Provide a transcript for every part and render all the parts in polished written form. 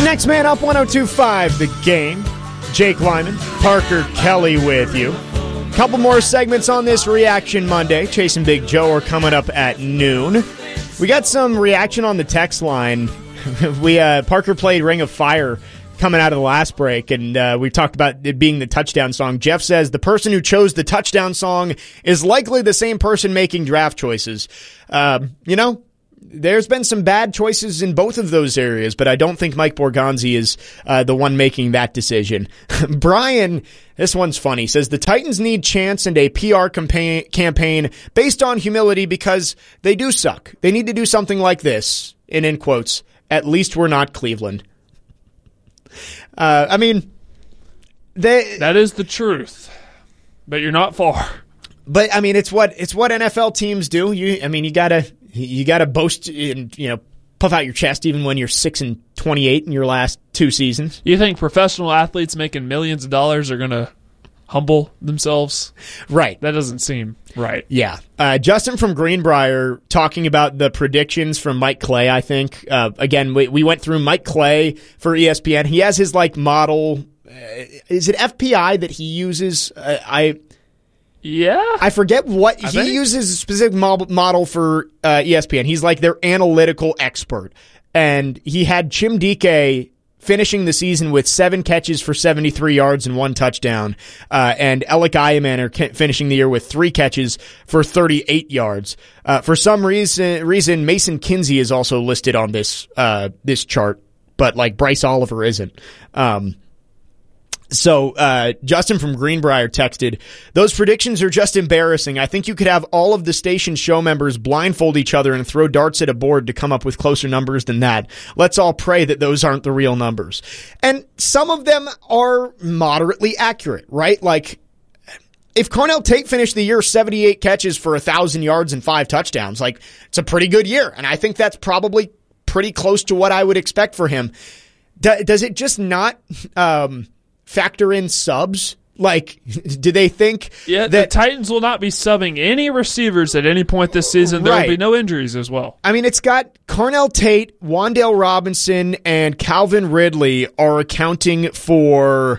Next man up, 102.5 The Game. Jake Lyman, Parker Kelly with you. Couple more segments on this Reaction Monday. Chase and Big Joe are coming up at noon. We got some reaction on the text line. Parker played Ring of Fire coming out of the last break, and we talked about it being the touchdown song. Jeff says the person who chose the touchdown song is likely the same person making draft choices. There's been some bad choices in both of those areas, but I don't think Mike Borgonzi is the one making that decision. Brian, this one's funny, says the Titans need chance and a PR campaign based on humility because they do suck. They need to do something like this, and in quotes, at least we're not Cleveland. That is the truth, but you're not far. But I mean, it's what NFL teams do. You gotta boast and puff out your chest even when you're 6-28 in your last two seasons. You think professional athletes making millions of dollars are gonna humble themselves? Right. That doesn't seem right. Yeah. Justin from Greenbrier talking about the predictions from Mike Clay, I think. Again, we went through Mike Clay for ESPN. He has his model. Is it FPI that he uses? I forget what he uses a specific model for ESPN. He's like their analytical expert. And he had Chim Dike finishing the season with 7 catches for 73 yards and 1 touchdown. And Alec Iamaner finishing the year with 3 catches for 38 yards. For some reason, Mason Kinsey is also listed on this chart, but Bryce Oliver isn't. So Justin from Greenbrier texted, those predictions are just embarrassing. I think you could have all of the station show members blindfold each other and throw darts at a board to come up with closer numbers than that. Let's all pray that those aren't the real numbers. And some of them are moderately accurate, right? If Cornell Tate finished the year 78 catches for 1,000 yards and 5 touchdowns, it's a pretty good year. And I think that's probably pretty close to what I would expect for him. Does it just not factor in subs? Do they think that the Titans will not be subbing any receivers at any point this season? There will be no injuries as well. I mean, it's got Cornell Tate, Wan'Dale Robinson, and Calvin Ridley are accounting for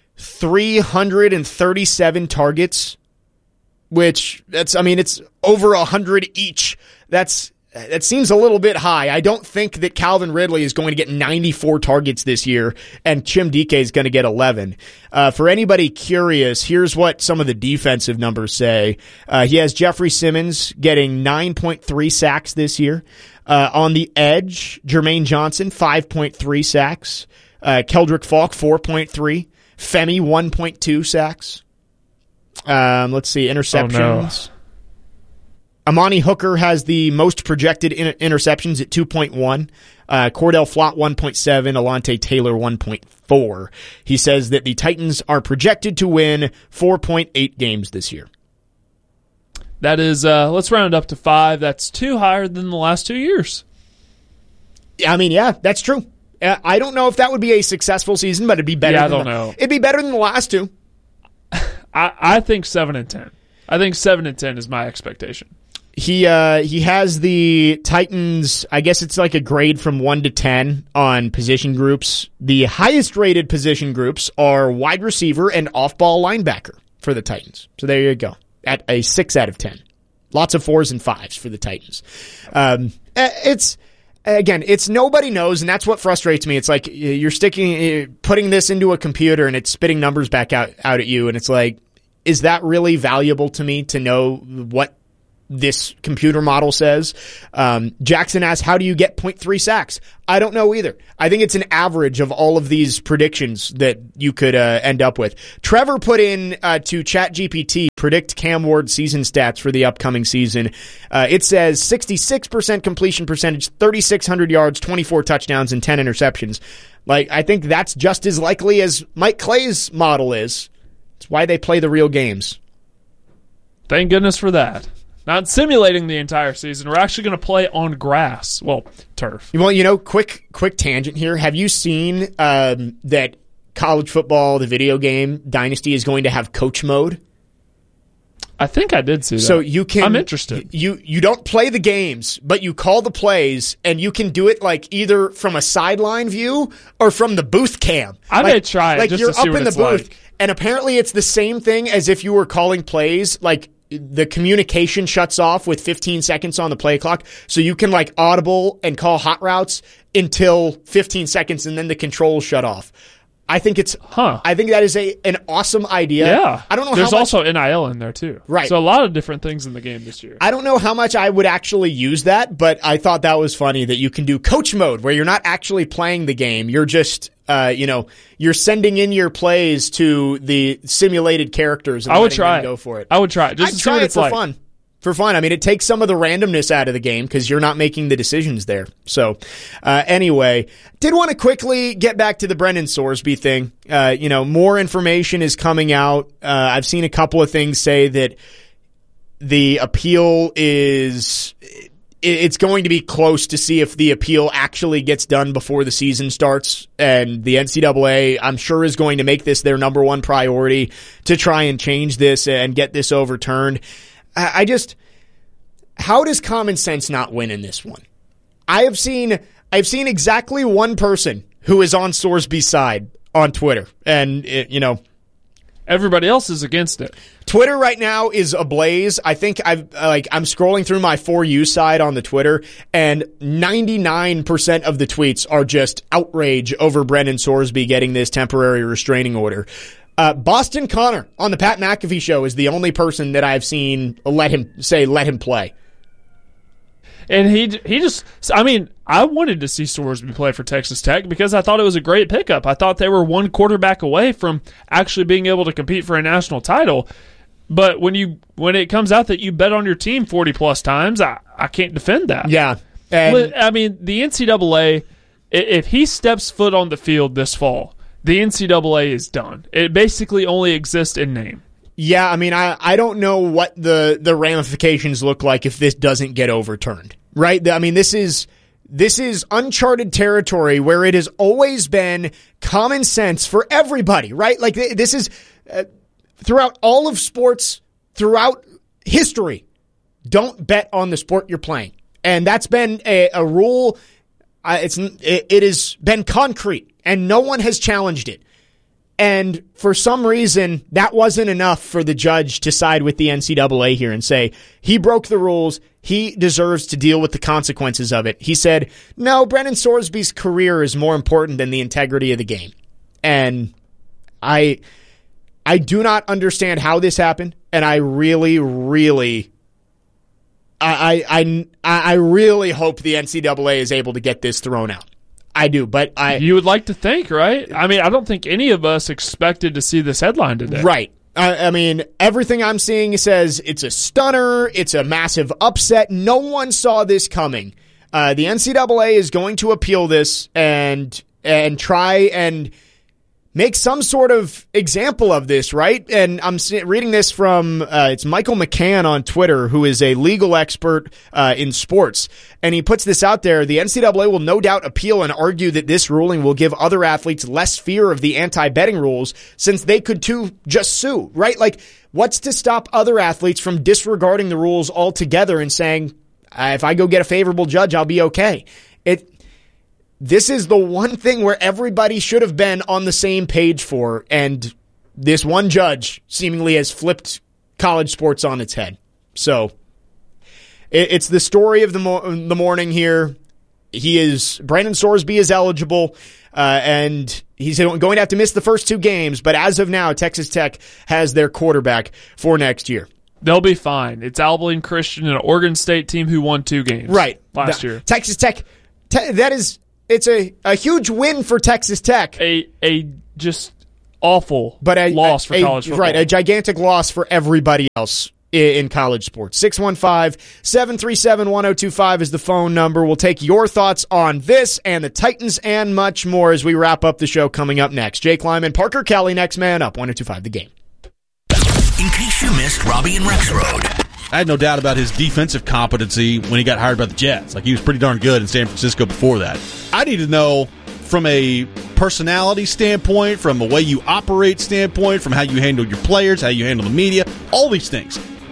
337 targets, which it's over 100 each. That seems a little bit high. I don't think that Calvin Ridley is going to get 94 targets this year, and Chim Dike is going to get 11. For anybody curious, here's what some of the defensive numbers say. He has Jeffrey Simmons getting 9.3 sacks this year. On the edge, Jermaine Johnson, 5.3 sacks. Keldrick Falk, 4.3. Femi, 1.2 sacks. Let's see, interceptions. Oh, no. Amani Hooker has the most projected interceptions at 2.1. Cordell Flott, 1.7. Alontae Taylor, 1.4. He says that the Titans are projected to win 4.8 games this year. That is, let's round it up to 5. That's 2 higher than the last 2 years. Yeah, that's true. I don't know if that would be a successsul season, but it'd be better. Yeah, I don't know. It'd be better than the last 2. I think 7-10. I think 7-10 is my expectation. He has the Titans, I guess it's like a grade from 1 to 10 on position groups. The highest rated position groups are wide receiver and off-ball linebacker for the Titans. So there you go, at a 6 out of 10. Lots of 4s and 5s for the Titans. It's nobody knows, and that's what frustrates me. It's like you're putting this into a computer and it's spitting numbers back out at you, and it's like, is that really valuable to me to know what this computer model says? Jackson asks, how do you get 0.3 sacks? I don't know either. I think it's an average of all of these predictions that you could end up with. Trevor put in to ChatGPT, predict Cam Ward season stats for the upcoming season. It says 66% completion percentage, 3,600 yards, 24 touchdowns, and 10 interceptions. I think that's just as likely as Mike Clay's model is. It's why they play the real games. Thank goodness for that. Not simulating the entire season. We're actually going to play on grass. Well, turf. Well, quick tangent here. Have you seen that college football, the video game, Dynasty, is going to have coach mode? I think I did see that. So you can. I'm interested. You don't play the games, but you call the plays, and you can do it like either from a sideline view or from the booth cam. I may try it like just you're to see up what in the it's booth, like. and apparently it's the same thing as if you were calling plays. Like the communication shuts off with 15 seconds on the play clock, so you can like audible and call hot routes until 15 seconds, and then the controls shut off. I think it's. I think that is an awesome idea. Yeah, I don't know. There's how much, also NIL in there too, right? So a lot of different things in the game this year. I don't know how much I would actually use that, but I thought that was funny that you can do coach mode where you're not actually playing the game. You're just, you're sending in your plays to the simulated characters. And I would try it. Go for it. I would try it just to see what it's like. Fun. For fun. I mean, it takes some of the randomness out of the game because you're not making the decisions there. So, anyway, did want to quickly get back to the Brendan Sorsby thing. More information is coming out. I've seen a couple of things say that the appeal it's going to be close to see if the appeal actually gets done before the season starts. And the NCAA, I'm sure, is going to make this their number one priority to try and change this and get this overturned. How does common sense not win in this one? I've seen exactly one person who is on Sorsby's side on Twitter, and everybody else is against it. Twitter right now is ablaze. I think I'm scrolling through my For You side on the Twitter, and 99% of the tweets are just outrage over Brendan Sorsby getting this temporary restraining order. Boston Connor on the Pat McAfee show is the only person that I've seen let him play. And I wanted to see Sorsby play for Texas Tech because I thought it was a great pickup. I thought they were one quarterback away from actually being able to compete for a national title. But when it comes out that you bet on your team 40-plus times, I can't defend that. Yeah. I mean, the NCAA, if he steps foot on the field this fall, the NCAA is done. It basically only exists in name. Yeah, I mean, I don't know what the ramifications look like if this doesn't get overturned, right? I mean, this is uncharted territory where it has always been common sense for everybody, right? Like, this is throughout all of sports, throughout history, don't bet on the sport you're playing. And that's been a rule. It has been concrete, and no one has challenged it. And for some reason, that wasn't enough for the judge to side with the NCAA here and say, he broke the rules, he deserves to deal with the consequences of it. He said, no, Brendan Sorsby's career is more important than the integrity of the game. And I do not understand how this happened, and I really, really... I really hope the NCAA is able to get this thrown out. I do, but you would like to think, right? I mean, I don't think any of us expected to see this headline today. Right. I mean, everything I'm seeing says it's a stunner, it's a massive upset. No one saw this coming. The NCAA is going to appeal this and try and make some sort of example of this, right? And I'm reading this from, it's Michael McCann on Twitter, who is a legal expert in sports. And he puts this out there. The NCAA will no doubt appeal and argue that this ruling will give other athletes less fear of the anti-betting rules since they could too just sue, right? Like, what's to stop other athletes from disregarding the rules altogether and saying, if I go get a favorable judge, I'll be okay? This is the one thing where everybody should have been on the same page for, and this one judge seemingly has flipped college sports on its head. So it's the story of the morning here. Brandon Sorsby is eligible, and he's going to have to miss the first two games, but as of now, Texas Tech has their quarterback for next year. They'll be fine. It's Abilene Christian, an Oregon State team who won 2 games last year. Texas Tech, it's a huge win for Texas Tech. A just awful loss for college football. Right, a gigantic loss for everybody else in college sports. 615-737-1025 is the phone number. We'll take your thoughts on this and the Titans and much more as we wrap up the show coming up next. Jake Lyman, Parker Kelly, next man up, 1025 The Game. In case you missed Robbie and Rexroad. I had no doubt about his defensive competency when he got hired by the Jets. Like, he was pretty darn good in San Francisco before that. I need to know from a personality standpoint, from a way you operate standpoint, from how you handle your players, how you handle the media, all these things.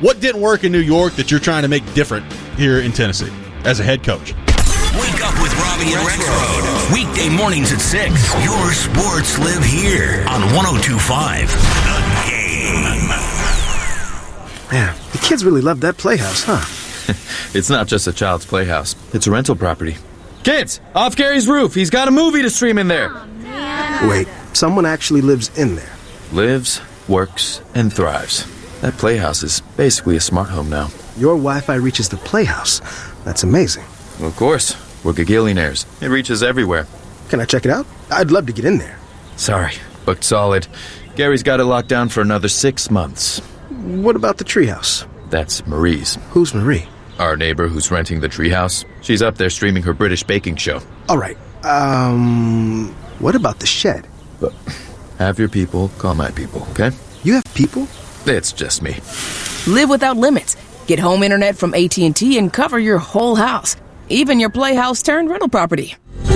What didn't work in New York that you're trying to make different here in Tennessee as a head coach? Wake up with Robbie and Rexroad. Weekday mornings at 6. Your sports live here on 102.5 The Game. Man, the kids really love that playhouse, huh? It's not just a child's playhouse. It's a rental property. Kids, off Gary's roof. He's got a movie to stream in there. Wait, someone actually lives in there? Lives, works, and thrives. That playhouse is basically a smart home now. Your Wi-Fi reaches the playhouse. That's amazing. Of course. We're gagillionaires. It reaches everywhere. Can I check it out? I'd love to get in there. Sorry, booked solid. Gary's got it locked down for another 6 months. What about the treehouse? That's Marie's. Who's Marie? Our neighbor who's renting the treehouse. She's up there streaming her British baking show. All right. What about the shed? But have your people call my people, okay? You have people? It's just me. Live without limits. Get home internet from AT&T and cover your whole house, even your playhouse turned rental property.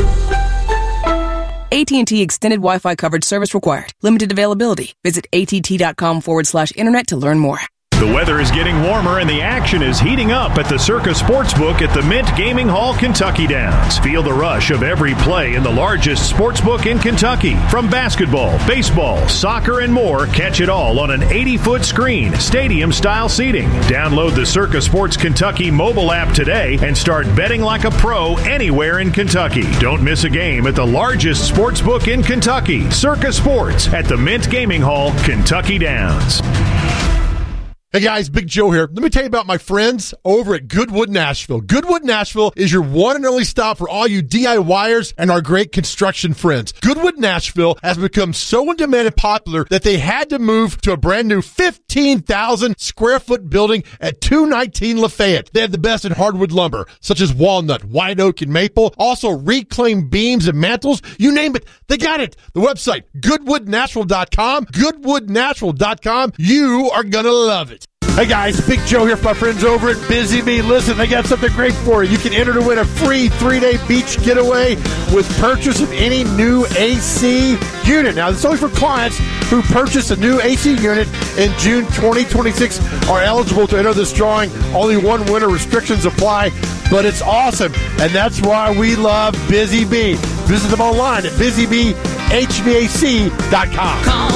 AT&T Extended Wi-Fi coverage service required. Limited availability. Visit att.com/internet to learn more. The weather is getting warmer and the action is heating up at the Circa Sportsbook at the Mint Gaming Hall, Kentucky Downs. Feel the rush of every play in the largest sportsbook in Kentucky. From basketball, baseball, soccer, and more, catch it all on an 80-foot screen, stadium-style seating. Download the Circa Sports Kentucky mobile app today and start betting like a pro anywhere in Kentucky. Don't miss a game at the largest sportsbook in Kentucky, Circa Sports at the Mint Gaming Hall, Kentucky Downs. Hey guys, Big Joe here. Let me tell you about my friends over at Goodwood Nashville. Goodwood Nashville is your one and only stop for all you DIYers and our great construction friends. Goodwood Nashville has become so in demand and popular that they had to move to a brand new 15,000 square foot building at 219 Lafayette. They have the best in hardwood lumber, such as walnut, white oak, and maple. Also reclaimed beams and mantles. You name it, they got it. The website, goodwoodnatural.com. Goodwoodnatural.com. You are going to love it. Hey guys, Big Joe here for my friends over at Busy Bee. Listen, they got something great for you. You can enter to win a free 3-day beach getaway with purchase of any new AC unit. Now, this is only for clients who purchase a new AC unit in June 2026 are eligible to enter this drawing. Only one winner, restrictions apply, but it's awesome, and that's why we love Busy Bee. Visit them online at busybehvac.com. Call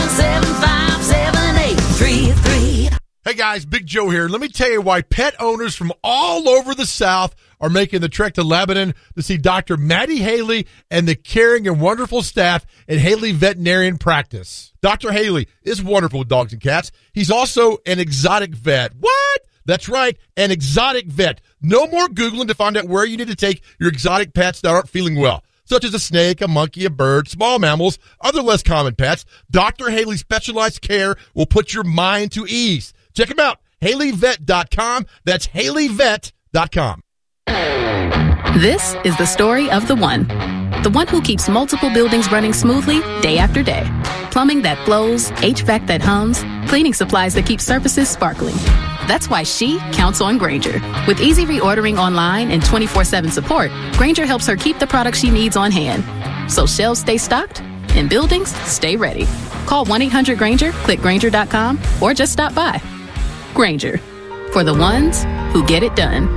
775-7833. Hey guys, Big Joe here. Let me tell you why pet owners from all over the South are making the trek to Lebanon to see Dr. Maddie Haley and the caring and wonderful staff at Haley Veterinarian Practice. Dr. Haley is wonderful with dogs and cats. He's also an exotic vet. What? That's right, an exotic vet. No more Googling to find out where you need to take your exotic pets that aren't feeling well, such as a snake, a monkey, a bird, small mammals, other less common pets. Dr. Haley's specialized care will put your mind to ease. Check them out, HaleyVet.com. That's HaleyVet.com. This is the story of the one who keeps multiple buildings running smoothly day after day. Plumbing that flows, HVAC that hums, cleaning supplies that keep surfaces sparkling. That's why she counts on Grainger. With easy reordering online and 24/7 support, Grainger helps her keep the products she needs on hand. So shelves stay stocked and buildings stay ready. Call 1-800-GRAINGER, click Grainger.com, or just stop by. Grainger, for the ones who get it done.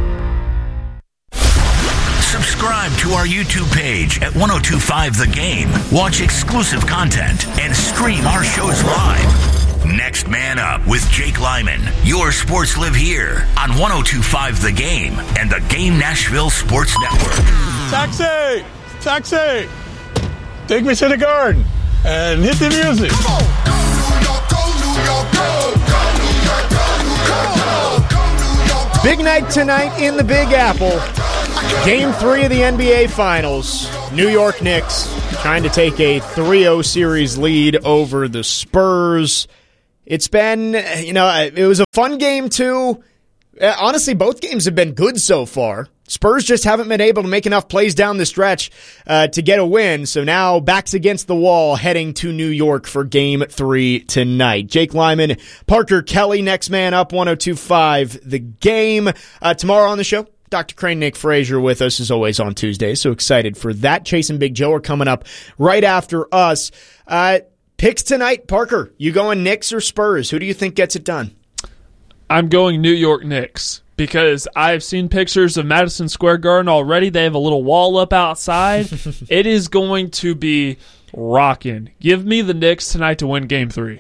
Subscribe to our YouTube page at 102.5 The Game. Watch exclusive content and stream our shows live. Next Man Up with Jake Lyman. Your sports live here on 102.5 The Game and the Game Nashville Sports Network. Taxi! Taxi! Take me to the garden and hit the music. Come on. Go New York, go New York, go. Go New York, go New York, go. Go New York, go. Big night tonight in the Big Apple. Game 3 of the NBA Finals. New York Knicks trying to take a 3-0 series lead over the Spurs. It's been, it was a fun game too. Honestly, both games have been good so far. Spurs just haven't been able to make enough plays down the stretch to get a win. So now backs against the wall heading to New York for Game 3 tonight. Jake Lyman, Parker Kelly, Next Man Up, 102.5 The Game. Tomorrow on the show, Dr. Crane, Nick Frazier with us as always on Tuesday. So excited for that. Chase and Big Joe are coming up right after us. Picks tonight, Parker. You going Knicks or Spurs? Who do you think gets it done? I'm going New York Knicks because I've seen pictures of Madison Square Garden already. They have a little wall up outside. It is going to be rocking. Give me the Knicks tonight to win Game 3.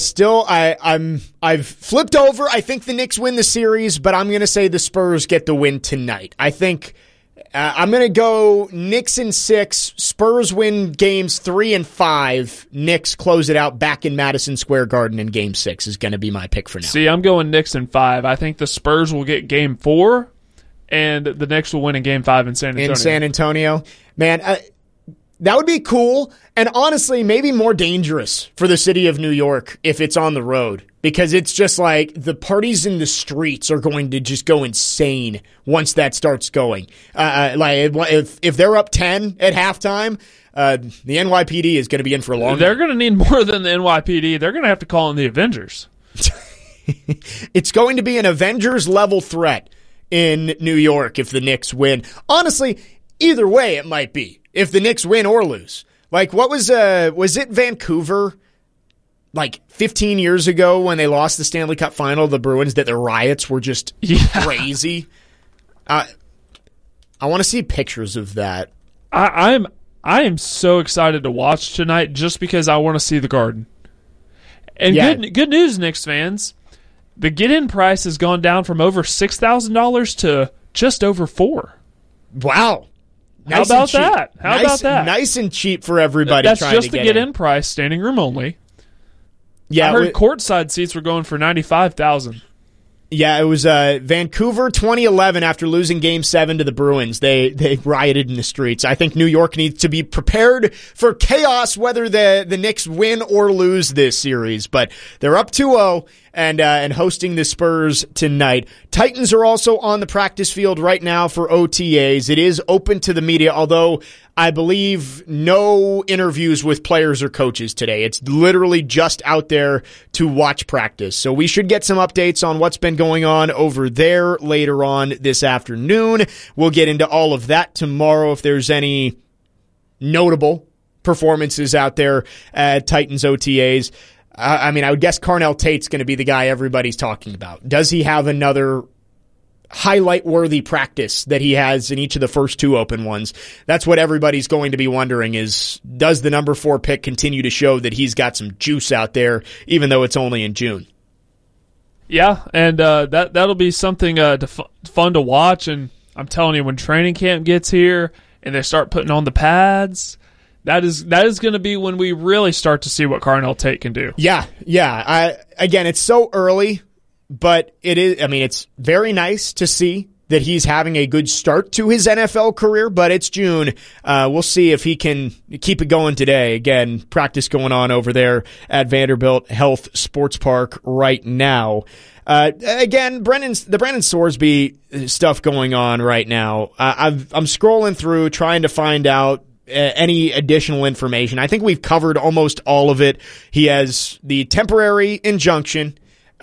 I've flipped over. I think the Knicks win the series, but I'm going to say the Spurs get the win tonight. I think I'm going to go Knicks in 6. Spurs win games 3 and 5. Knicks close it out back in Madison Square Garden in Game 6 is going to be my pick for now. See, I'm going Knicks in 5. I think the Spurs will get Game 4, and the Knicks will win in Game 5 in San Antonio. In San Antonio. Man, that would be cool, and honestly, maybe more dangerous for the city of New York if it's on the road, because it's just like the parties in the streets are going to just go insane once that starts going. If they're up 10 at halftime, the NYPD is going to be in for a long. They're going to need more than the NYPD. They're going to have to call in the Avengers. It's going to be an Avengers-level threat in New York if the Knicks win. Honestly, either way it might be. If the Knicks win or lose. Like, what was it Vancouver, like 15 years ago when they lost the Stanley Cup final, the Bruins, that the riots were just crazy? I want to see pictures of that. I am so excited to watch tonight just because I want to see the Garden. And good news, Knicks fans. The get-in price has gone down from over $6,000 to just over $4,000. Wow. How about that? How about that? Nice and cheap for everybody. That's trying just to the get-in price, standing room only. Yeah, I heard courtside seats were going for $95,000. Yeah, it was Vancouver 2011 after losing Game 7 to the Bruins. They rioted in the streets. I think New York needs to be prepared for chaos whether the Knicks win or lose this series. But they're up 2-0 and hosting the Spurs tonight. Titans are also on the practice field right now for OTAs. It is open to the media, although I believe no interviews with players or coaches today. It's literally just out there to watch practice. So we should get some updates on what's been going on over there later on this afternoon. We'll get into all of that tomorrow if there's any notable performances out there at Titans OTAs. I would guess Carnell Tate's going to be the guy everybody's talking about. Does he have another highlight-worthy practice that he has in each of the first 2 open ones? That's what everybody's going to be wondering is, does the number 4 pick continue to show that he's got some juice out there, even though it's only in June? Yeah, and that'll be something fun to watch. And I'm telling you, when training camp gets here and they start putting on the pads, that is going to be when we really start to see what Carnell Tate can do. Yeah. Again, it's so early, but it is. I mean, it's very nice to see that he's having a good start to his NFL career, but it's June. We'll see if he can keep it going today. Again, practice going on over there at Vanderbilt Health Sports Park right now. Again, the Brendan Sorsby stuff going on right now. I'm scrolling through trying to find out any additional information. I think we've covered almost all of it. He has the temporary injunction.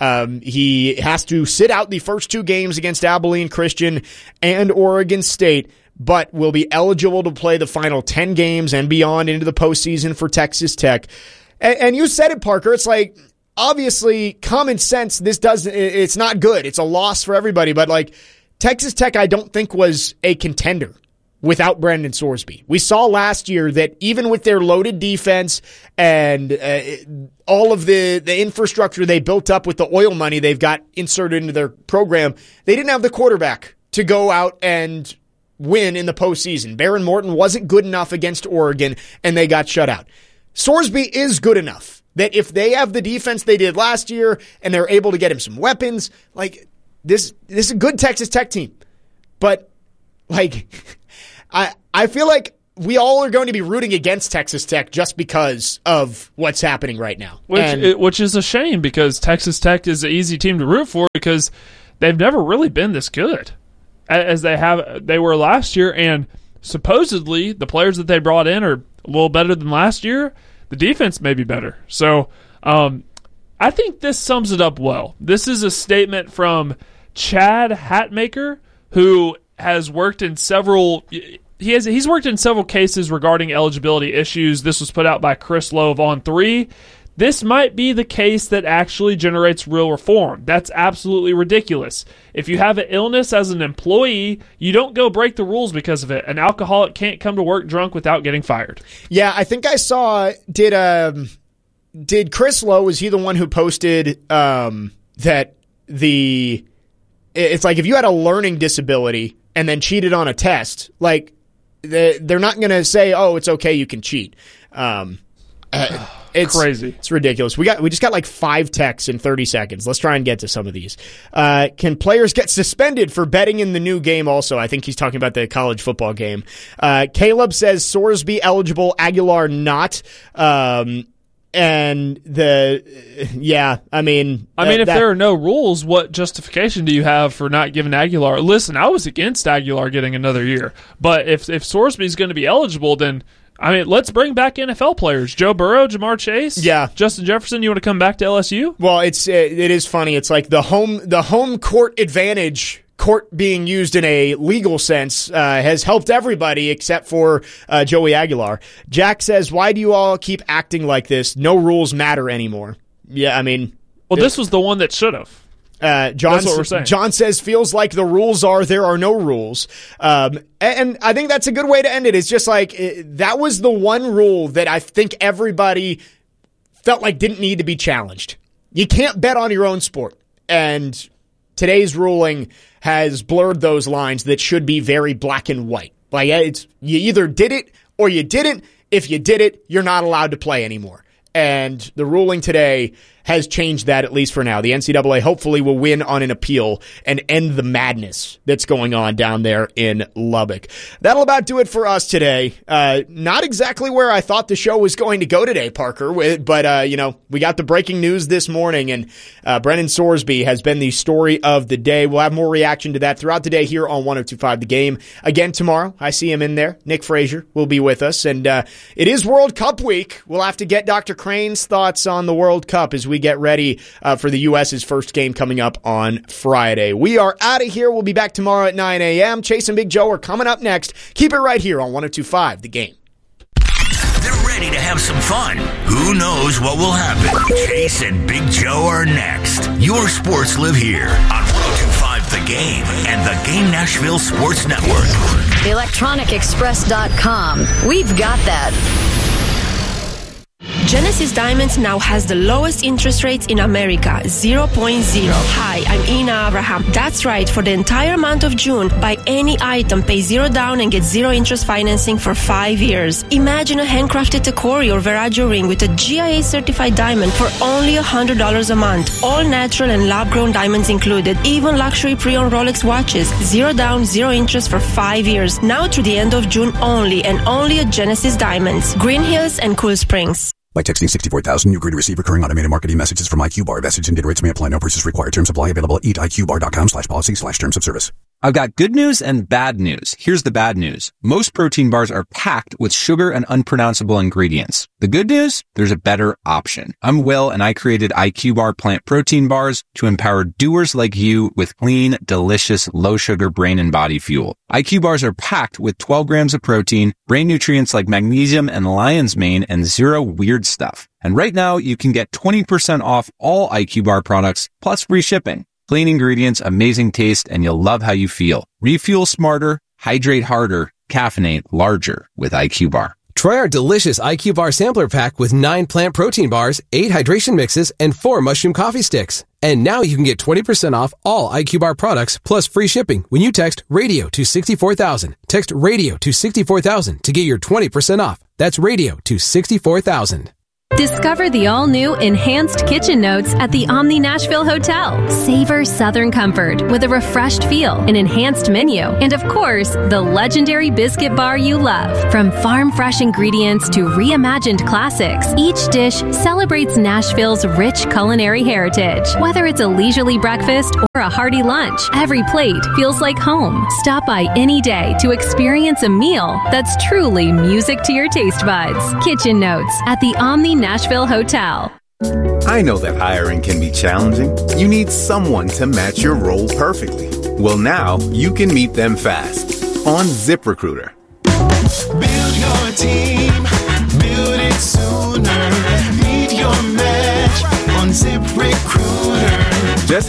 He has to sit out the first 2 games against Abilene Christian and Oregon State, but will be eligible to play the final 10 games and beyond into the postseason for Texas Tech. And you said it, Parker. It's like, obviously, common sense, it's not good. It's a loss for everybody, but like Texas Tech, I don't think was a contender without Brendan Sorsby. We saw last year that even with their loaded defense and all of the infrastructure they built up with the oil money they've got inserted into their program, they didn't have the quarterback to go out and win in the postseason. Baron Morton wasn't good enough against Oregon, and they got shut out. Sorsby is good enough that if they have the defense they did last year and they're able to get him some weapons, like this is a good Texas Tech team. But like I feel like we all are going to be rooting against Texas Tech just because of what's happening right now. Which is a shame, because Texas Tech is an easy team to root for because they've never really been this good as they were last year. And supposedly the players that they brought in are a little better than last year. The defense may be better. So I think this sums it up well. This is a statement from Chad Hatmaker, who has worked in several he's worked in several cases regarding eligibility issues. This was put out by Chris Lowe of On3. this might be the case that actually generates real reform. That's absolutely ridiculous. If you have an illness as an employee, you don't go break the rules because of it. An alcoholic can't come to work drunk without getting fired. Yeah, I think I saw, did Chris Lowe, was he the one who posted that it's like if you had a learning disability and then cheated on a test, like they're not going to say, oh, it's okay, you can cheat. It's crazy. It's ridiculous. We just got like 5 texts in 30 seconds. Let's try and get to some of these. Can players get suspended for betting in the new game also? I think he's talking about the college football game. Caleb says Sorsby eligible, Aguilar not. If there are no rules, what justification do you have for not giving Aguilar? Listen, I was against Aguilar getting another year, but if Sorsby's going to be eligible, then let's bring back NFL players. Joe Burrow, Jamar Chase, Justin Jefferson. You want to come back to LSU? Well, it is funny. It's like the home court advantage. Court being used in a legal sense has helped everybody except for Joey Aguilar. Jack says, why do you all keep acting like this? No rules matter anymore. Yeah, this was the one that should have. That's what we're saying. John says, feels like the rules are there are no rules. And I think that's a good way to end it. It's just like that was the one rule that I think everybody felt like didn't need to be challenged. You can't bet on your own sport. And today's ruling has blurred those lines that should be very black and white. Like you either did it or you didn't. If you did it, you're not allowed to play anymore. And the ruling today has changed that, at least for now. The NCAA hopefully will win on an appeal and end the madness that's going on down there in Lubbock. That'll about do it for us today. Not exactly where I thought the show was going to go today, Parker, but we got the breaking news this morning, and Brennan Sorsby has been the story of the day. We'll have more reaction to that throughout the day here on 102.5 The Game. Again tomorrow, I see him in there. Nick Frazier will be with us, and it is World Cup week. We'll have to get Dr. Crane's thoughts on the World Cup as we get ready for the U.S.'s first game coming up on Friday. We are out of here. We'll be back tomorrow at 9 a.m. Chase and Big Joe are coming up next. Keep it right here on 102.5 The Game. They're ready to have some fun. Who knows what will happen? Chase and Big Joe are next. Your sports live here on 102.5 The Game and the Game Nashville Sports Network. ElectronicExpress.com. We've got that. Genesis Diamonds now has the lowest interest rates in America, 0.0. Hi, I'm Ina Abraham. That's right, for the entire month of June, buy any item, pay $0 down and get 0 interest financing for 5 years. Imagine a handcrafted Tacori or Veragio ring with a GIA certified diamond for only $100 a month. All natural and lab-grown diamonds included, even luxury pre-owned Rolex watches. 0 down, 0 interest for 5 years. Now through the end of June only, and only at Genesis Diamonds, Green Hills and Cool Springs. By texting 64,000, you agree to receive recurring automated marketing messages from IQ Bar. Message and data rates may apply. No purchase required. Terms apply. Available at eatiqbar.com/policy/terms of service. I've got good news and bad news. Here's the bad news. Most protein bars are packed with sugar and unpronounceable ingredients. The good news? There's a better option. I'm Will, and I created IQ Bar plant protein bars to empower doers like you with clean, delicious, low-sugar brain and body fuel. IQ bars are packed with 12 grams of protein, brain nutrients like magnesium and lion's mane, and 0 weird stuff. And right now, you can get 20% off all IQ Bar products, plus free shipping. Clean ingredients, amazing taste, and you'll love how you feel. Refuel smarter, hydrate harder, caffeinate larger with IQ Bar. Try our delicious IQ Bar sampler pack with 9 plant protein bars, 8 hydration mixes, and 4 mushroom coffee sticks. And now you can get 20% off all IQ Bar products plus free shipping when you text RADIO to 64,000. Text RADIO to 64,000 to get your 20% off. That's RADIO to 64,000. Discover the all-new Enhanced Kitchen Notes at the Omni Nashville Hotel. Savor Southern comfort with a refreshed feel, an enhanced menu, and of course, the legendary biscuit bar you love. From farm-fresh ingredients to reimagined classics, each dish celebrates Nashville's rich culinary heritage. Whether it's a leisurely breakfast or a hearty lunch, every plate feels like home. Stop by any day to experience a meal that's truly music to your taste buds. Kitchen Notes at the Omni Nashville Hotel. I know that hiring can be challenging. You need someone to match your role perfectly. Well, now you can meet them fast on ZipRecruiter. Build your team, build it sooner. Meet your man.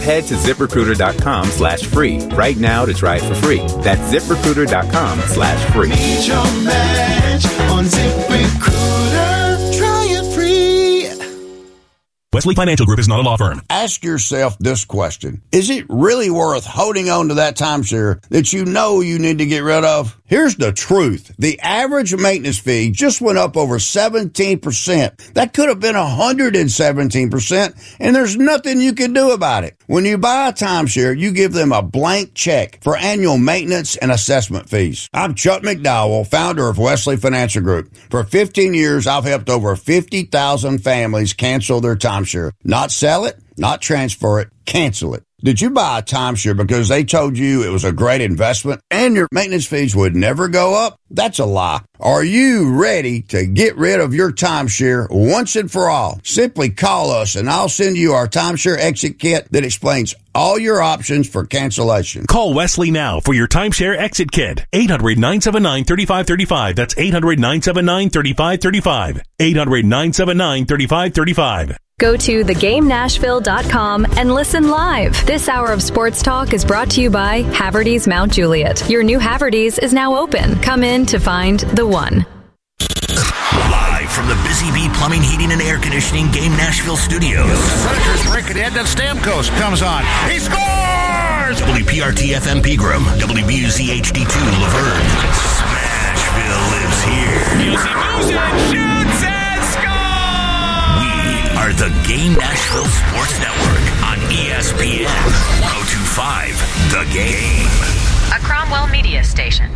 head to ZipRecruiter.com/free right now to try it for free. That's ZipRecruiter.com/free. Meet your match on ZipRecruiter. Try it free. Wesley Financial Group is not a law firm. Ask yourself this question. Is it really worth holding on to that timeshare that you know you need to get rid of? Here's the truth. The average maintenance fee just went up over 17%. That could have been 117%, and there's nothing you can do about it. When you buy a timeshare, you give them a blank check for annual maintenance and assessment fees. I'm Chuck McDowell, founder of Wesley Financial Group. For 15 years, I've helped over 50,000 families cancel their timeshare. Not sell it, not transfer it, cancel it. Did you buy a timeshare because they told you it was a great investment and your maintenance fees would never go up? That's a lie. Are you ready to get rid of your timeshare once and for all? Simply call us and I'll send you our timeshare exit kit that explains all your options for cancellation. Call Wesley now for your timeshare exit kit. 800-979-3535. That's 800-979-3535. 800-979-3535. Go to thegamenashville.com and listen live. This hour of sports talk is brought to you by Haverty's Mount Juliet. Your new Haverty's is now open. Come in to find the one. Live from the Busy Bee Plumbing, Heating, and Air Conditioning Game Nashville studios. Predators break it in, and Stamkos comes on. He scores! WPRT FM Pegram, WBUZ HD2 Laverne. Smashville lives here. Music shoots and scores! We are the Game Nashville Sports Network on ESPN 102.5 The Game. A Cromwell media station.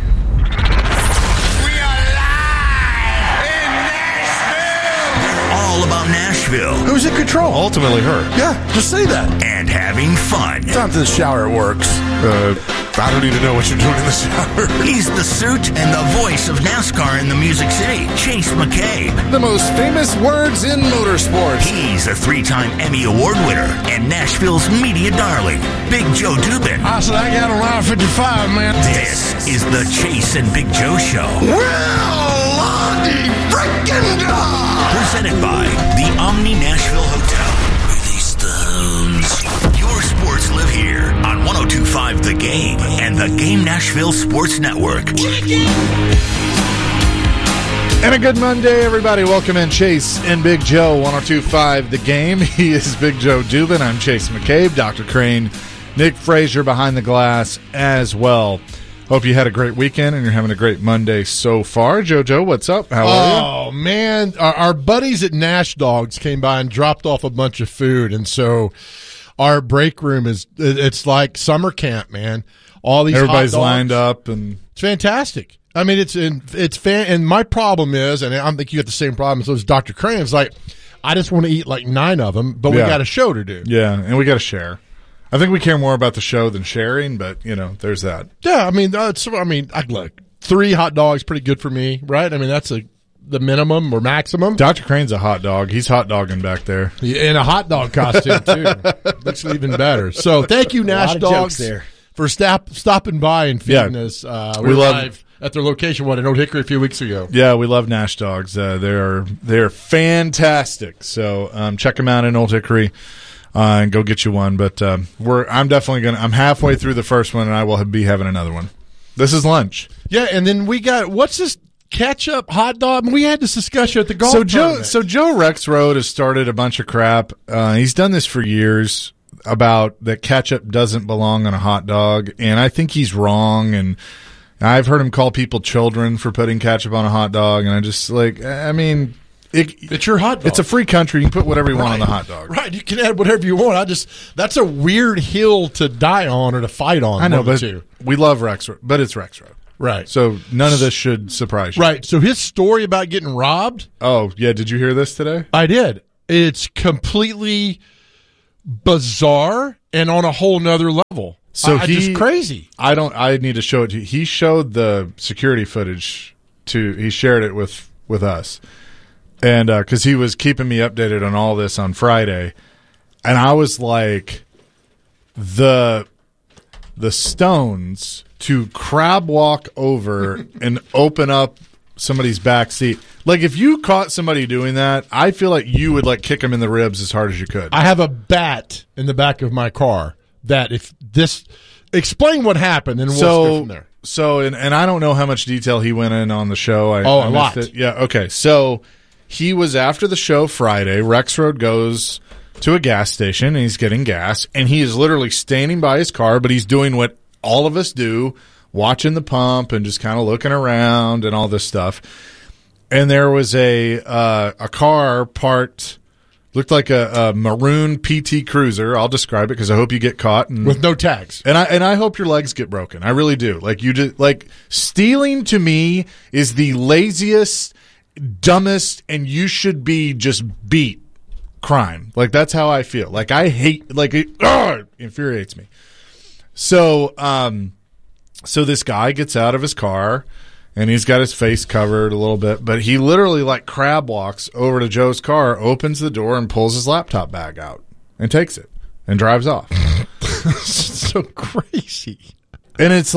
All about Nashville. Who's in control? Ultimately her. Yeah, just say that. And having fun. Time to the shower, it works. I don't even know what you're doing in the shower. He's the suit and the voice of NASCAR in the Music City, Chase McCabe. The most famous words in motorsports. He's a 3-time Emmy Award winner and Nashville's media darling, Big Joe Dubin. I said I got around 55, man. This is the Chase and Big Joe Show. Well, Lonnie freaking God! Presented by the Omni Nashville Hotel. Release the hounds. Your sports live here on 102.5 The Game and the Game Nashville Sports Network. And a good Monday, everybody. Welcome in Chase and Big Joe, 102.5 The Game. He is Big Joe Dubin. I'm Chase McCabe, Dr. Crane, Nick Frazier behind the glass as well. Hope you had a great weekend and you're having a great Monday so far. JoJo, what's up? How are you? Oh, man. Our buddies at Nash Dogs came by and dropped off a bunch of food. And so our break room it's like summer camp, man. All these everybody's hot dogs, lined up. And it's fantastic. I mean, and my problem is, and I think you have the same problem as those Dr. Crane, it's like, I just want to eat like 9 of them, but we got a show to do. Yeah, and we got to share. I think we care more about the show than sharing, but, there's that. Yeah, I mean, look, 3 hot dogs, pretty good for me, right? I mean, that's the minimum or maximum. Dr. Crane's a hot dog. He's hot dogging back there. Yeah, in a hot dog costume, too. Looks even better. So thank you, Nash Dogs, for stopping by and feeding us. We were live at their location, in Old Hickory a few weeks ago. Yeah, we love Nash Dogs. They're fantastic. So check them out in Old Hickory. And go get you one, but I'm definitely I'm halfway through the first one, and I will be having another one. This is lunch. Yeah, and then we got what's this ketchup hot dog? I mean, we had this discussion at the golf tournament. So Joe Rexroad has started a bunch of crap. He's done this for years about that ketchup doesn't belong on a hot dog, and I think he's wrong. And I've heard him call people children for putting ketchup on a hot dog, and I just it's your hot dog. It's a free country. You can put whatever you want on the hot dog. Right. You can add whatever you want. That's a weird hill to die on or to fight on. I know, but we love Rexroad, but it's Rexroad. Right. So none of this should surprise you. Right. So his story about getting robbed. Oh, yeah. Did you hear this today? I did. It's completely bizarre and on a whole nother level. So just crazy. I need to show it to you. He showed the security footage he shared it with us. And because he was keeping me updated on all this on Friday, and I was like, the stones to crab walk over and open up somebody's back seat. Like, if you caught somebody doing that, I feel like you would kick them in the ribs as hard as you could. I have a bat in the back of my car. that if this explain what happened and we'll go from there. So, and I don't know how much detail he went in on the show. I a lot. It. Yeah, okay. So he was after the show Friday. Rexroad goes to a gas station and he's getting gas, and he is literally standing by his car, but he's doing what all of us do, watching the pump and just kind of looking around and all this stuff. And there was a car parked. Looked like a maroon PT Cruiser. I'll describe it because I hope you get caught with no tags. And I hope your legs get broken. I really do. Stealing to me is the laziest, dumbest, and you should be just beat crime. Like that's how I feel. Like I hate. It infuriates me. So so this guy gets out of his car. And he's got his face covered a little bit, but he literally crab walks over to Joe's car, opens the door, and pulls his laptop bag out and takes it and drives off. So crazy. And it's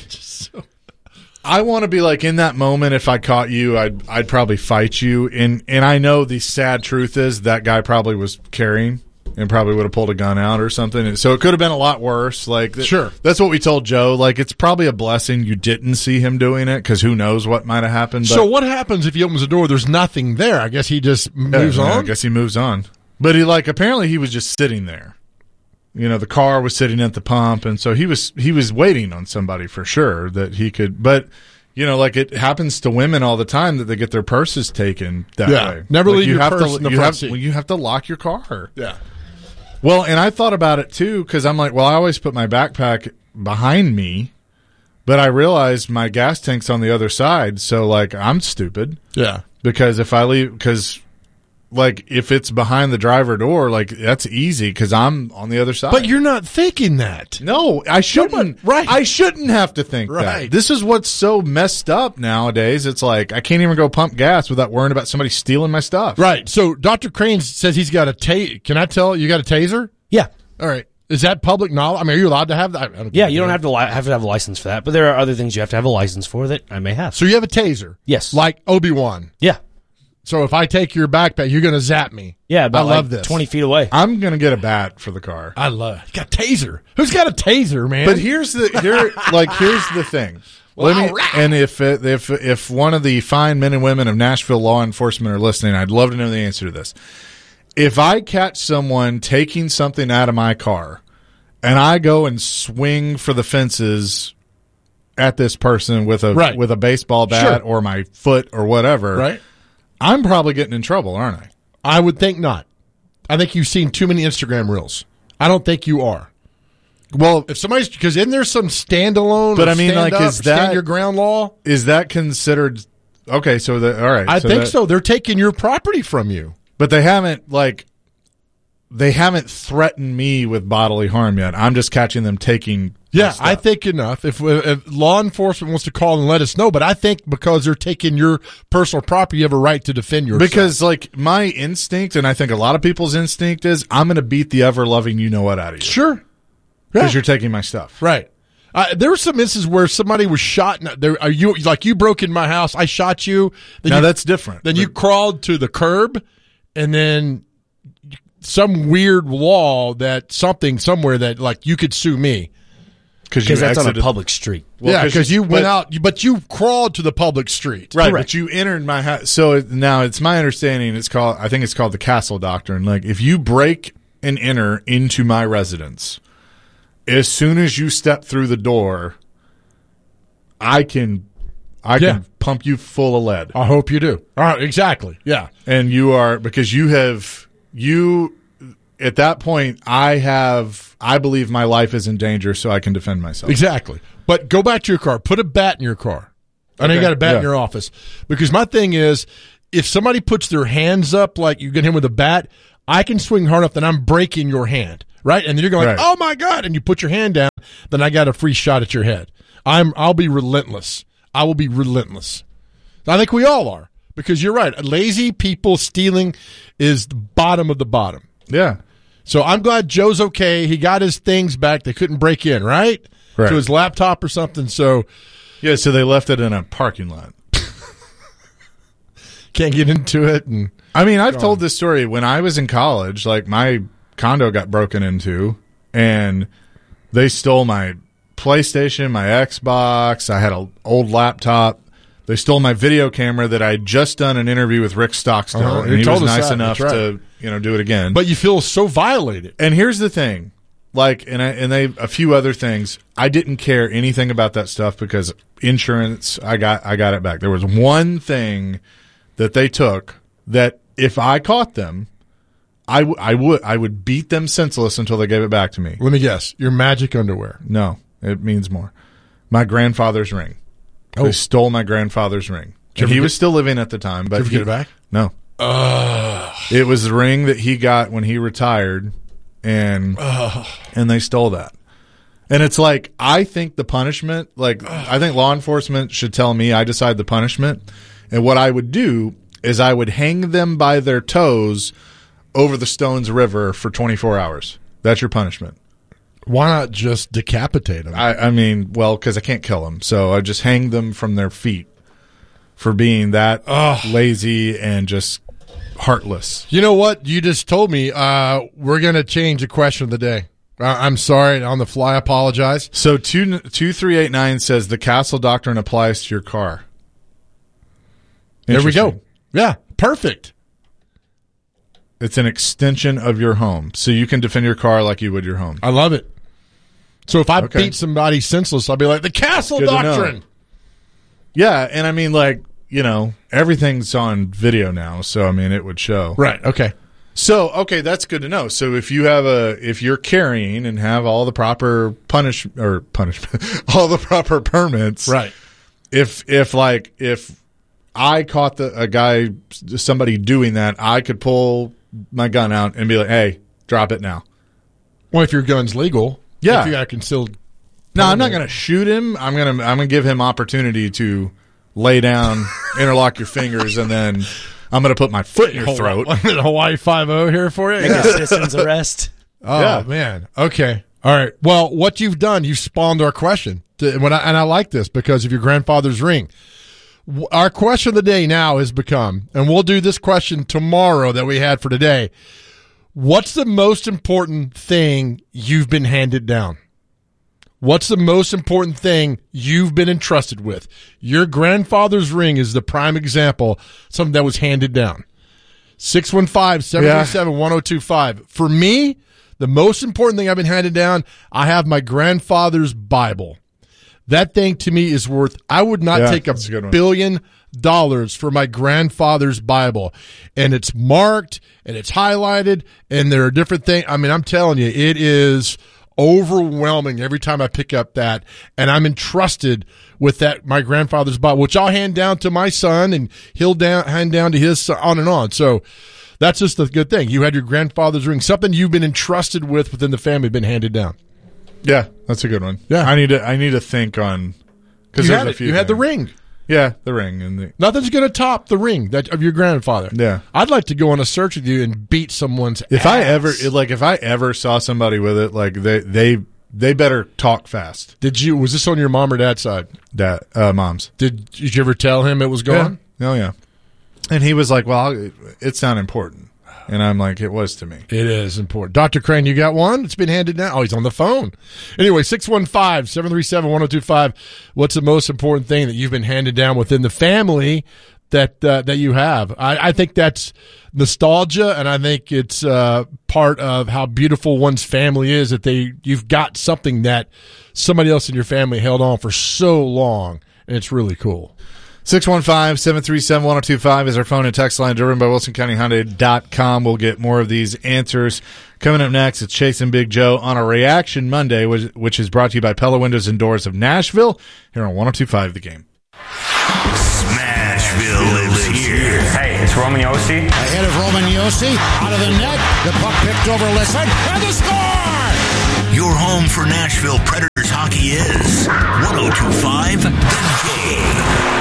I want to be in that moment. If I caught you, I'd probably fight you. And I know the sad truth is that guy probably was carrying and probably would have pulled a gun out or something. So it could have been a lot worse. Sure. That's what we told Joe. It's probably a blessing you didn't see him doing it because who knows what might have happened. So what happens if he opens the door? There's nothing there. I guess he just moves on? I guess he moves on. But he apparently he was just sitting there. The car was sitting at the pump, and so he was waiting on somebody for sure that he could. But it happens to women all the time that they get their purses taken that way. Never leave your purse in the front seat. You have to lock your car. Yeah. Well, and I thought about it too because I'm I always put my backpack behind me, but I realized my gas tank's on the other side, so I'm stupid. Yeah. Because if I leave, if it's behind the driver door, that's easy because I'm on the other side. But you're not thinking that. No, I shouldn't. Right. I shouldn't have to think that. This is what's so messed up nowadays. It's I can't even go pump gas without worrying about somebody stealing my stuff. Right. So Dr. Crane says he's got a taser. Can I tell you got a taser? Yeah. All right. Is that public knowledge? I mean, are you allowed to have that? Yeah, you don't have to have a license for that, but there are other things you have to have a license for that I may have. So you have a taser? Yes. Like Obi-Wan? Yeah. So if I take your backpack, you're going to zap me. Yeah, about I love this. 20 feet away. I'm going to get a bat for the car. I love it. Got a taser. Who's got a taser, man? But here's the thing. And if one of the fine men and women of Nashville law enforcement are listening, I'd love to know the answer to this. If I catch someone taking something out of my car and I go and swing for the fences at this person with a baseball bat or my foot or whatever, right? I'm probably getting in trouble, aren't I? I would think not. I think you've seen too many Instagram reels. I don't think you are. Well, if somebody's because isn't there some standalone? But I mean, is that stand your ground law? Is that considered okay? So all right, I think so. They're taking your property from you, but they haven't threatened me with bodily harm yet. I'm just catching them taking. Yeah, I think enough. If law enforcement wants to call and let us know, but I think because they're taking your personal property, you have a right to defend yourself. Because my instinct, and I think a lot of people's instinct is, I'm going to beat the ever loving you know what out of you. Sure, because you're taking my stuff. Right. There were some instances where somebody was shot. You broke in my house. I shot you. Now that's different. Then you crawled to the curb, and then some weird law that somewhere that you could sue me. Because that's on a public street. Well, because you went out, but you crawled to the public street. Right, correct. But you entered my house. So now it's my understanding, I think it's called the Castle Doctrine. If you break and enter into my residence, as soon as you step through the door, I can pump you full of lead. I hope you do. All right, exactly. Yeah. And you are, because at that point, I believe my life is in danger, so I can defend myself. Exactly. But go back to your car. Put a bat in your car. I know you got a bat in your office. Because my thing is, if somebody puts their hands up like you get him with a bat, I can swing hard enough that I'm breaking your hand, right? And then you're going, oh, my God, and you put your hand down, then I got a free shot at your head. I'll be relentless. I will be relentless. I think we all are. Because you're right. Lazy people stealing is the bottom of the bottom. Yeah. So I'm glad Joe's okay. He got his things back. They couldn't break in, right? To his laptop or something. So, yeah, so they left it in a parking lot. Can't get into it. And I mean, I've told this story. When I was in college, my condo got broken into, and They stole my PlayStation, my Xbox. I had an old laptop. They stole my video camera that I had just done an interview with Rick Stockstill, and he was nice enough to do it again. But you feel so violated. And here's the thing, a few other things. I didn't care anything about that stuff because insurance. I got it back. There was one thing that they took that if I caught them, I would beat them senseless until they gave it back to me. Let me guess. Your magic underwear. No, it means more. My grandfather's ring. They stole my grandfather's ring. He was still living at the time. But did you ever get it back? No. It was the ring that he got when he retired, and they stole that. And it's like, I think the punishment, I think law enforcement should tell me I decide the punishment. And what I would do is I would hang them by their toes over the Stones River for 24 hours. That's your punishment. Why not just decapitate them? I mean, because I can't kill them. So I just hang them from their feet for being that lazy and just heartless. You know what? You just told me we're going to change the question of the day. I'm sorry. On the fly, I apologize. So 2389 says the castle doctrine applies to your car. There we go. Yeah, perfect. It's an extension of your home. So you can defend your car like you would your home. I love it. So if I beat somebody senseless, I'll be like, the castle doctrine. Yeah, and I mean, everything's on video now, so I mean, it would show. Right, okay. So, that's good to know. So if you're carrying and have all the proper punishment, all the proper permits. Right. If I caught somebody doing that, I could pull my gun out and be like, hey, drop it now. Well, if your gun's legal. Yeah. If you got concealed. No, I'm not going to shoot him. I'm going to give him opportunity to lay down, interlock your fingers, and then I'm going to put my foot in your throat. Hawaii 5-0 here for you. Make a citizen's arrest. Oh, man. Okay. All right. Well, what you've done, you've spawned our question. And I like this because of your grandfather's ring. Our question of the day now has become, and we'll do this question tomorrow that we had for today. What's the most important thing you've been handed down? What's the most important thing you've been entrusted with? Your grandfather's ring is the prime example, something that was handed down. 615-737-1025. For me, the most important thing I've been handed down, I have my grandfather's Bible. That thing to me is worth, I would not take $1 billion for my grandfather's Bible. And it's marked and it's highlighted and there are different things. I mean, I'm telling you, it is overwhelming every time I pick up that. And I'm entrusted with that, my grandfather's Bible, which I'll hand down to my son and he'll hand down to his son, on and on. So that's just the good thing. You had your grandfather's ring, something you've been entrusted with within the family, been handed down. Yeah, that's a good one. Yeah, I need to think on because you had the ring. Yeah, the ring and nothing's going to top the ring of your grandfather. Yeah, I'd like to go on a search with you and beat someone's. If ass. I ever saw somebody with it, they better talk fast. Was this on your mom or dad's side? Mom's. Did you ever tell him it was gone? Yeah. Oh yeah, and he was like, "Well, it's not important." And I'm like, it was to me. It is important. Dr. Crane, you got one? It's been handed down. Oh, he's on the phone. Anyway, 615-737-1025. What's the most important thing that you've been handed down within the family that you have? I think that's nostalgia, and I think it's part of how beautiful one's family is, that you've got something that somebody else in your family held on for so long, and it's really cool. 615-737-1025 is our phone and text line, driven by WilsonCountyHyundai.com. We'll get more of these answers. Coming up next, it's Chase and Big Joe on a Reaction Monday, which is brought to you by Pella Windows and Doors of Nashville, here on 102.5 The Game. Smashville lives here. Hey, it's Roman Yossi. Ahead of Roman Yossi, out of the net, the puck picked over Lisson, and the score! Your home for Nashville Predators hockey is 102.5 The Game.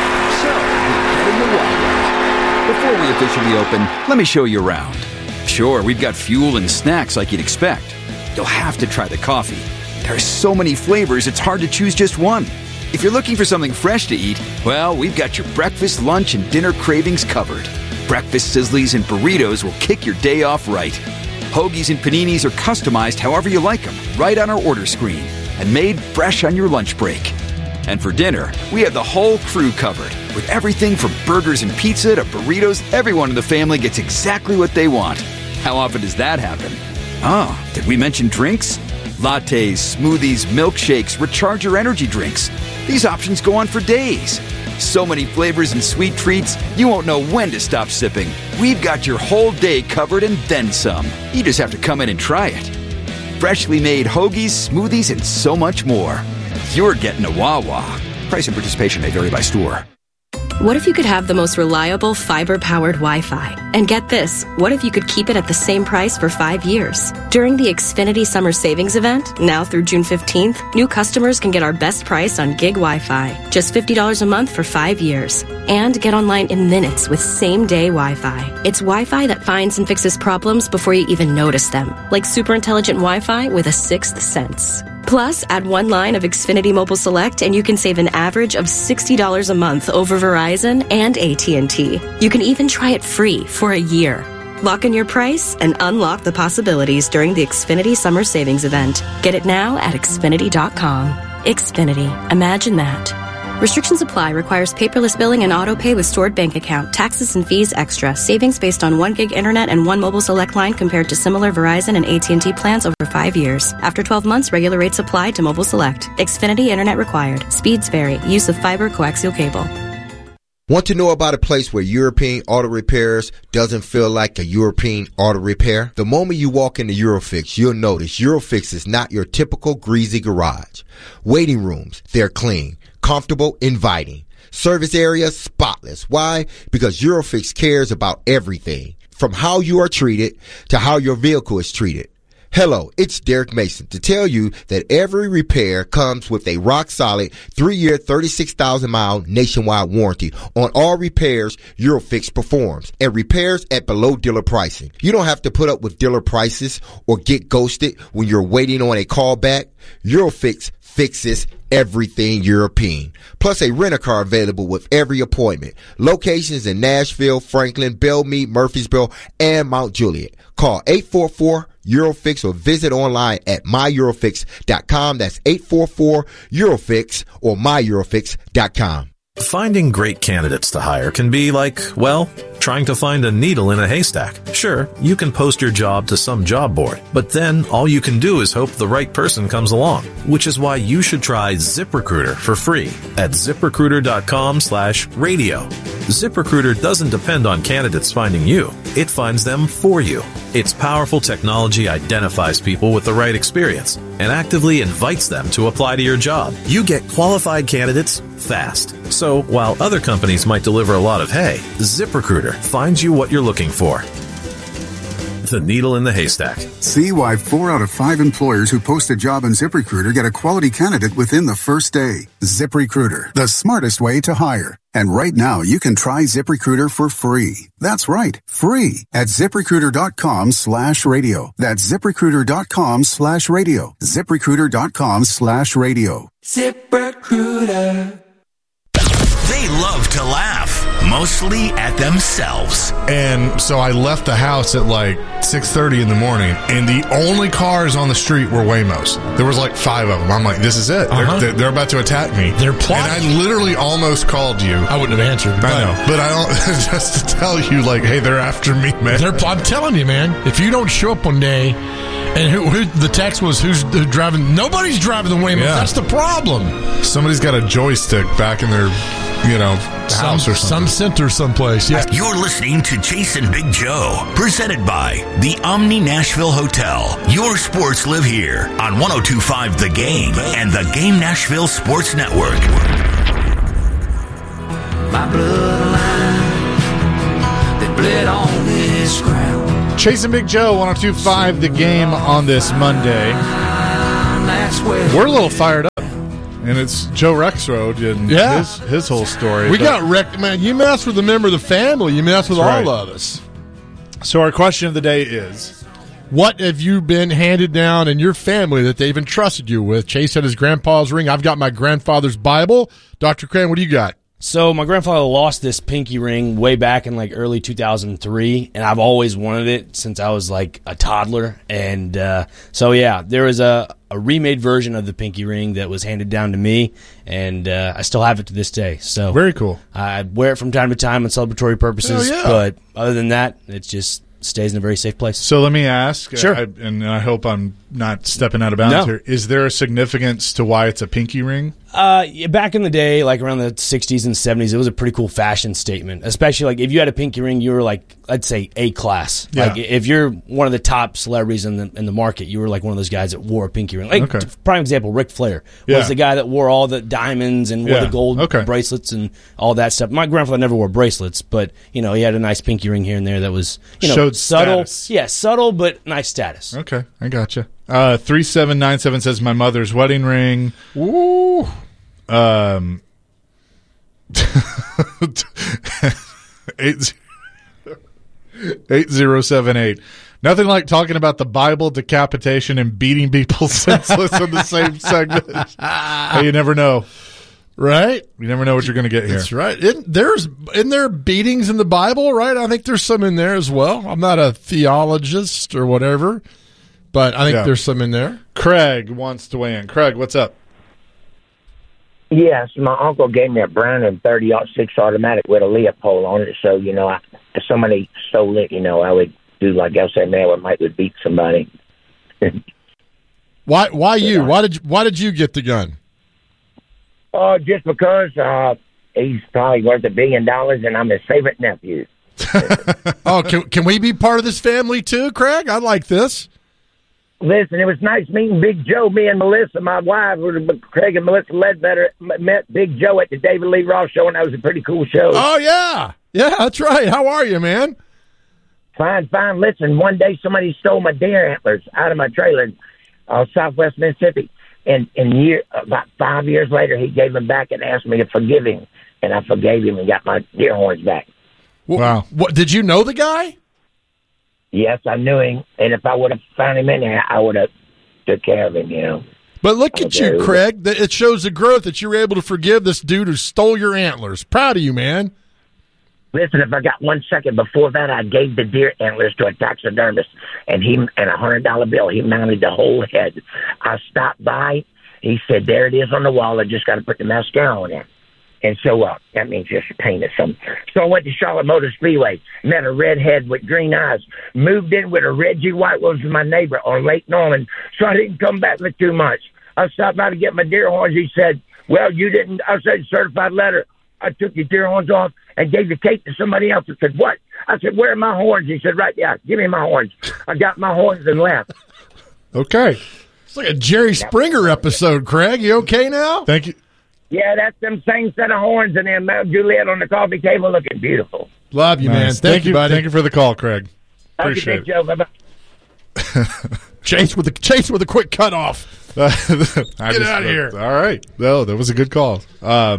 Before we officially open, let me show you around. Sure, we've got fuel and snacks like you'd expect. You'll have to try the coffee. There are so many flavors, it's hard to choose just one. If you're looking for something fresh to eat, well, we've got your breakfast, lunch, and dinner cravings covered. Breakfast sizzlies and burritos will kick your day off right. Hoagies and paninis are customized however you like them, right on our order screen, and made fresh on your lunch break. And for dinner, we have the whole crew covered. With everything from burgers and pizza to burritos, everyone in the family gets exactly what they want. How often does that happen? Oh, did we mention drinks? Lattes, smoothies, milkshakes, recharger energy drinks. These options go on for days. So many flavors and sweet treats, you won't know when to stop sipping. We've got your whole day covered and then some. You just have to come in and try it. Freshly made hoagies, smoothies, and so much more. You're getting a Wawa. Price and participation may vary by store. What if you could have the most reliable fiber-powered Wi-Fi? And get this, what if you could keep it at the same price for 5 years? During the Xfinity Summer Savings Event, now through June 15th, new customers can get our best price on gig Wi-Fi, just $50 a month for 5 years. And get online in minutes with same-day Wi-Fi. It's Wi-Fi that finds and fixes problems before you even notice them, like super intelligent Wi-Fi with a sixth sense. Plus, add one line of Xfinity Mobile Select and you can save an average of $60 a month over Verizon and AT&T. You can even try it free for a year. Lock in your price and unlock the possibilities during the Xfinity Summer Savings Event. Get it now at Xfinity.com. Xfinity. Imagine that. Restrictions apply. Requires paperless billing and auto pay with stored bank account. Taxes and fees extra. Savings based on 1 gig internet and 1 mobile select line compared to similar Verizon and AT&T plans over 5 years. After 12 months, regular rates apply to mobile select. Xfinity internet required. Speeds vary. Use of fiber coaxial cable. Want to know about a place where European Auto Repairs doesn't feel like a European auto repair? The moment you walk into Eurofix, you'll notice Eurofix is not your typical greasy garage. Waiting rooms, they're clean, comfortable, inviting. Service area, spotless. Why? Because Eurofix cares about everything, from how you are treated to how your vehicle is treated. Hello, it's Derek Mason to tell you that every repair comes with a rock-solid 3-year, 36,000-mile nationwide warranty on all repairs Eurofix performs, and repairs at below dealer pricing. You don't have to put up with dealer prices or get ghosted when you're waiting on a callback. Eurofix fixes everything European. Plus a rent-a-car available with every appointment. Locations in Nashville, Franklin, Belmead, Murfreesboro, and Mount Juliet. Call 844-EUROFIX or visit online at myEurofix.com. That's 844-EUROFIX or myEurofix.com. Finding great candidates to hire can be like, well, trying to find a needle in a haystack. Sure, you can post your job to some job board, but then all you can do is hope the right person comes along, which is why you should try ZipRecruiter for free at ZipRecruiter.com/radio. ZipRecruiter doesn't depend on candidates finding you. It finds them for you. Its powerful technology identifies people with the right experience and actively invites them to apply to your job. You get qualified candidates fast. So while other companies might deliver a lot of hay, ZipRecruiter finds you what you're looking for. The needle in the haystack. See why 4 out of 5 employers who post a job on ZipRecruiter get a quality candidate within the first day. ZipRecruiter, the smartest way to hire. And right now, you can try ZipRecruiter for free. That's right, free at ZipRecruiter.com/radio. That's ZipRecruiter.com/radio. ZipRecruiter.com/radio. ZipRecruiter. They love to laugh, mostly at themselves. And so I left the house at like 6:30 in the morning, and the only cars on the street were Waymos. There was like 5 of them. I'm like, this is it. They're about to attack me. They're plotting. And I literally almost called you. I wouldn't have answered. I know. But I don't, just to tell you, like, hey, they're after me, man. I'm telling you, man, if you don't show up one day, and who the text was, who's driving? Nobody's driving the Waymos. Yeah. That's the problem. Somebody's got a joystick back in their, house or something. Some center someplace. Yeah. You're listening to Jason Big Joe, presented by the Omni Nashville Hotel. Your sports live here on 102.5 The Game and the Game Nashville Sports Network. My bloodline, they bled on this ground. Chasing Big Joe, 102.5 The Game on this Monday. We're a little fired up. And it's Joe Rexrode and his whole story. We got wrecked, man. You mess with a member of the family, you mess with all of us. So our question of the day is, what have you been handed down in your family that they've entrusted you with? Chase had his grandpa's ring. I've got my grandfather's Bible. Dr. Cran, what do you got? So my grandfather lost this pinky ring way back in like early 2003, and I've always wanted it since I was like a toddler. And so yeah, there was a remade version of the pinky ring that was handed down to me, and I still have it to this day. So very cool. I wear it from time to time on celebratory purposes, but other than that, it just stays in a very safe place. So let me ask, sure. And I hope I'm not stepping out of bounds here. Is there a significance to why it's a pinky ring? Back in the day, like around the 60s and 70s, it was a pretty cool fashion statement. Especially like if you had a pinky ring, you were like, I'd say A class. Yeah. Like if you're one of the top celebrities in the market, you were like one of those guys that wore a pinky ring. Like prime example, Ric Flair was the guy that wore all the diamonds and wore the gold bracelets and all that stuff. My grandfather never wore bracelets, but he had a nice pinky ring here and there that was showed subtle. Status. Yeah, subtle but nice status. Okay, I gotcha. 3797 says my mother's wedding ring. Ooh. 8078. Nothing like talking about the Bible, decapitation, and beating people senseless in the same segment. Hey, you never know. Right? You never know what you're going to get here. That's right. Isn't there beatings in the Bible, right? I think there's some in there as well. I'm not a theologist or whatever, but I think there's some in there. Craig wants to weigh in. Craig, what's up? Yes, my uncle gave me a Browning 30-06 automatic with a Leopold on it. So, if somebody stole it, I would do like I said, man, I would beat somebody. Why you? Why did you get the gun? Just because he's probably worth $1 billion, and I'm his favorite nephew. Can we be part of this family too, Craig? I like this. Listen, it was nice meeting Big Joe. Me and Melissa, my wife, Craig and Melissa Ledbetter, met Big Joe at the David Lee Roth show, and that was a pretty cool show. Oh, yeah. Yeah, that's right. How are you, man? Fine. Listen, one day somebody stole my deer antlers out of my trailer in southwest Mississippi. And about 5 years later, he gave them back and asked me to forgive him. And I forgave him and got my deer horns back. Wow. What, did you know the guy? Yes, I knew him, and if I would have found him in there, I would have took care of him, But look at you, Craig. It shows the growth that you were able to forgive this dude who stole your antlers. Proud of you, man. Listen, if I got 1 second before that, I gave the deer antlers to a taxidermist, and a $100 bill. He mounted the whole head. I stopped by. He said, there it is on the wall. I just got to put the mascara on it. And so that means just painted something. So I went to Charlotte Motor Speedway, met a redhead with green eyes, moved in with a Reggie White, was my neighbor on Lake Norman, so I didn't come back for 2 months. I stopped by to get my deer horns. He said, well, you didn't. I said, certified letter. I took your deer horns off and gave the cake to somebody else. I said, what? I said, where are my horns? He said, right, yeah, give me my horns. I got my horns and left. Okay. It's like a Jerry Springer episode, Craig. You okay now? Thank you. Yeah, that's them same set of horns and then Mount Juliet on the coffee table looking beautiful. Love you, man. Thank you, buddy. Thank you for the call, Craig. Appreciate it. Joe. Bye-bye. Chase with a quick cutoff. Get out of here. All right. No, that was a good call. All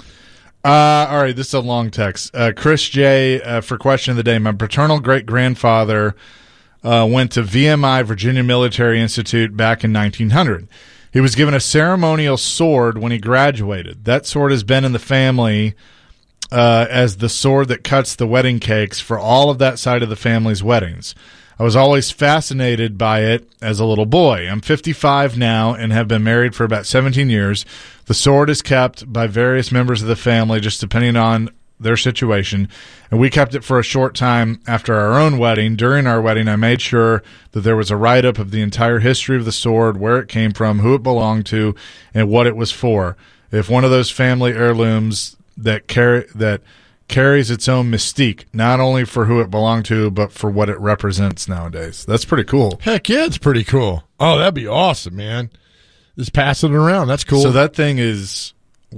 right, this is a long text. Chris J. For question of the day, my paternal great-grandfather went to VMI, Virginia Military Institute, back in 1900. He was given a ceremonial sword when he graduated. That sword has been in the family as the sword that cuts the wedding cakes for all of that side of the family's weddings. I was always fascinated by it as a little boy. I'm 55 now and have been married for about 17 years. The sword is kept by various members of the family, just depending on their situation, and we kept it for a short time after our own wedding. During our wedding, I made sure that there was a write-up of the entire history of the sword, where it came from, who it belonged to, and what it was for. If one of those family heirlooms that carries its own mystique, not only for who it belonged to, but for what it represents nowadays. That's pretty cool. Heck yeah, it's pretty cool. Oh, that'd be awesome, man. Just passing it around. That's cool. So that thing is,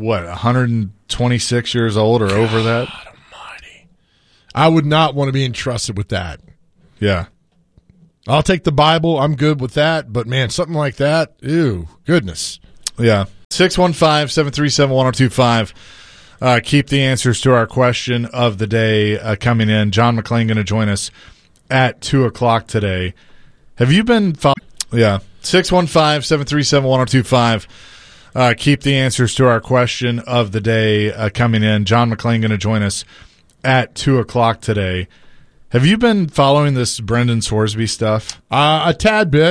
126 years old or over that? God almighty. I would not want to be entrusted with that. Yeah. I'll take the Bible. I'm good with that. But, man, something like that, ew, goodness. Yeah. 615-737-1025. Keep the answers to our question of the day coming in. John McClain going to join us at 2 o'clock today. Have you been... 615-737-1025. keep the answers to our question of the day coming in. John McClain going to join us at 2:00 today. Have you been following this Brendan Sorsby stuff? A tad bit.